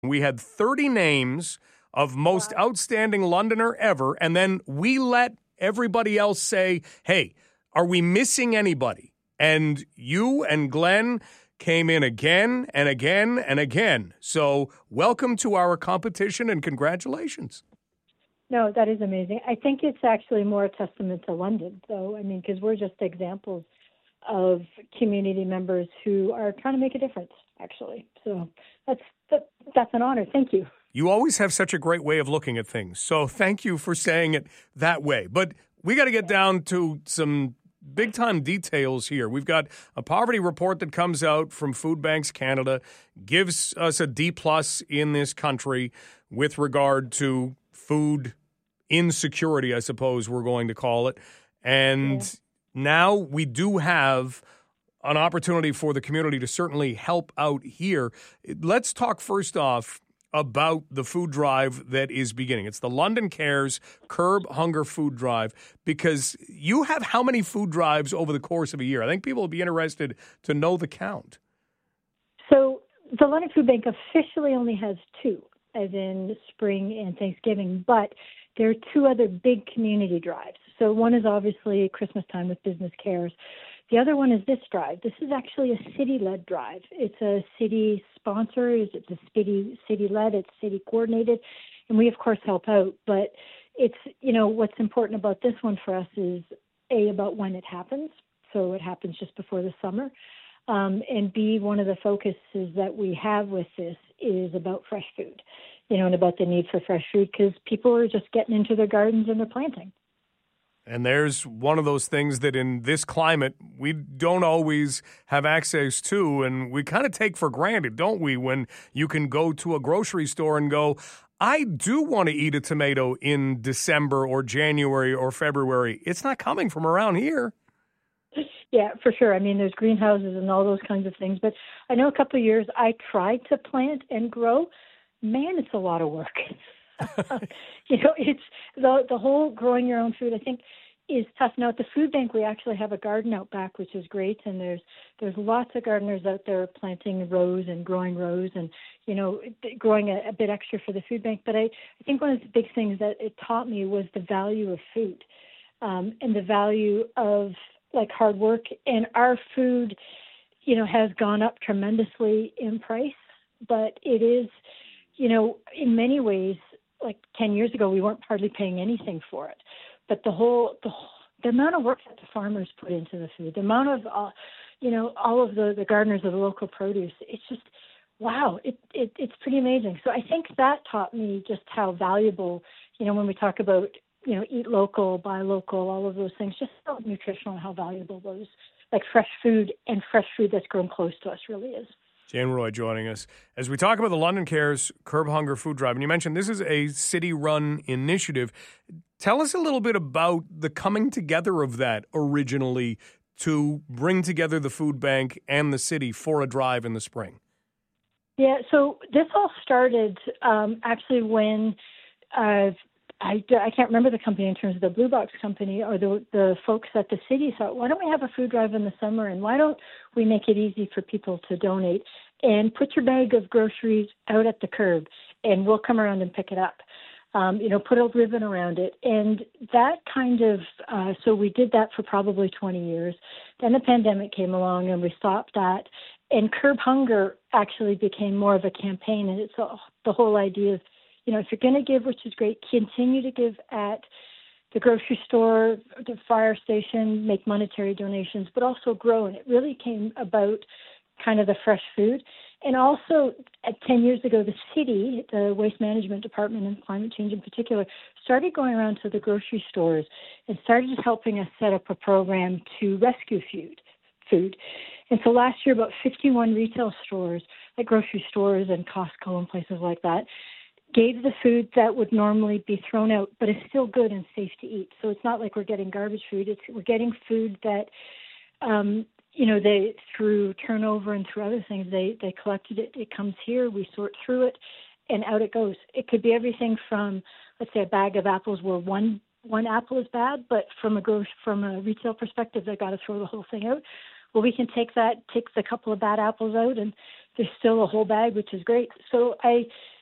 We had 30 names of most outstanding Londoner ever, and then we let everybody else say, hey, are we missing anybody? And you and Glenn came in again and again and again. So welcome to our competition and congratulations. No, that is amazing. I think it's actually more a testament to London, though. I mean, because we're just examples of community members who are trying to make a difference, actually. So that's an honor. Thank you. You always have such a great way of looking at things. So thank you for saying it that way. But we got to get down to some big-time details here. We've got a poverty report that comes out from Food Banks Canada, gives us a D+ in this country with regard to food insecurity, I suppose we're going to call it. And now we do have an opportunity for the community to certainly help out here. Let's talk first off about the food drive that is beginning. It's the London Cares Curb Hunger Food Drive, because you have how many food drives over the course of a year? I think people will be interested to know the count. So the London Food Bank officially only has 2, as in spring and Thanksgiving, but there are 2 other big community drives. So one is obviously Christmas time with Business Cares. The other one is this drive. This is actually a city-led drive. It's a city sponsor. It's a city-led. It's city-coordinated. And we, of course, help out. But it's, what's important about this one for us is, A, about when it happens. So it happens just before the summer. And B, one of the focuses that we have with this is about fresh food, and about the need for fresh food, because people are just getting into their gardens and they're planting. And there's one of those things that in this climate we don't always have access to, and we kind of take for granted, don't we, when you can go to a grocery store and go, I do want to eat a tomato in December or January or February. It's not coming from around here. Yeah, for sure. I mean, there's greenhouses and all those kinds of things. But I know a couple of years I tried to plant and grow. Man, it's a lot of work. It's the whole growing your own food, I think, is tough. Now, at the food bank, we actually have a garden out back, which is great. And there's lots of gardeners out there planting rows and growing rows and, growing a bit extra for the food bank. But I think one of the big things that it taught me was the value of food and the value of hard work. And our food, has gone up tremendously in price, but it is, in many ways, 10 years ago, we weren't hardly paying anything for it. But the amount of work that the farmers put into the food, the amount of, all of the gardeners of the local produce, it's just, wow, it's pretty amazing. So I think that taught me just how valuable, when we talk about, eat local, buy local, all of those things, just how nutritional and how valuable those, fresh food and fresh food that's grown close to us really is. Jan Roy joining us as we talk about the London Cares Curb Hunger Food Drive. And you mentioned this is a city-run initiative. Tell us a little bit about the coming together of that originally to bring together the food bank and the city for a drive in the spring. Yeah, so this all started actually when I can't remember the company in terms of the Blue Box company or the folks at the city thought, why don't we have a food drive in the summer and why don't we make it easy for people to donate and put your bag of groceries out at the curb and we'll come around and pick it up. Put a ribbon around it. And that kind of, so we did that for probably 20 years. Then the pandemic came along and we stopped that. And Curb Hunger actually became more of a campaign. And it's the whole idea of, if you're going to give, which is great, continue to give at the grocery store, the fire station, make monetary donations, but also grow. And it really came about kind of the fresh food. And also, 10 years ago, the city, the Waste Management Department and climate change in particular, started going around to the grocery stores and started helping us set up a program to rescue food. And so last year, about 51 retail stores, like grocery stores and Costco and places like that, gave the food that would normally be thrown out, but is still good and safe to eat. So it's not like we're getting garbage food. We're getting food that, they through turnover and through other things, they collected it. It comes here. We sort through it, and out it goes. It could be everything from, let's say, a bag of apples where one apple is bad, but from a retail perspective, they got to throw the whole thing out. well, we can take the couple of bad apples out, and there's still a whole bag, which is great. So